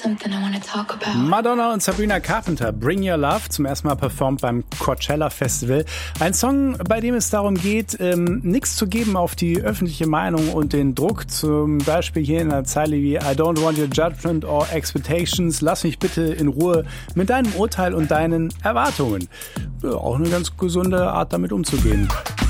Madonna und Sabrina Carpenter, Bring Your Love, zum ersten Mal performt beim Coachella Festival. Ein Song, bei dem es darum geht, nichts zu geben auf die öffentliche Meinung und den Druck. Zum Beispiel hier in einer Zeile wie I don't want your judgment or expectations. Lass mich bitte in Ruhe mit deinem Urteil und deinen Erwartungen. Ja, auch eine ganz gesunde Art, damit umzugehen.